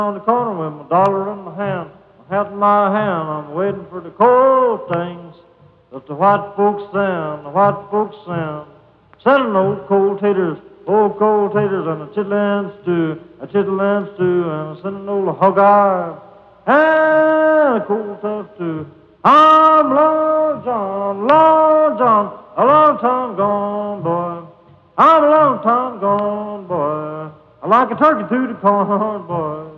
On the corner with my dollar in my hand, my hat in my hand, I'm waiting for the cold things that the white folks send, the white folks send. Sending old cold taters, and a chitlin stew, and sending old hog eye, and a cold tough too. I'm Lord John, a long time gone, boy. I'm a long time gone, boy. I like a turkey to the corn, boy.